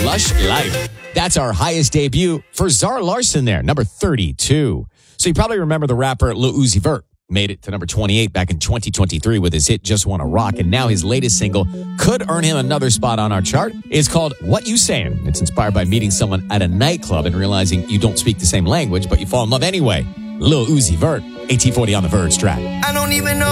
Lush Life. That's our highest debut for Zara Larsson there, number 32. So you probably remember the rapper Lil Uzi Vert. Made it to number 28 back in 2023 with his hit Just Wanna Rock, and now his latest single could earn him another spot on our chart. It's called What You Sayin'. It's inspired by meeting someone at a nightclub and realizing you don't speak the same language, but you fall in love anyway. Lil Uzi Vert, AT40 on the Verge track. I don't even know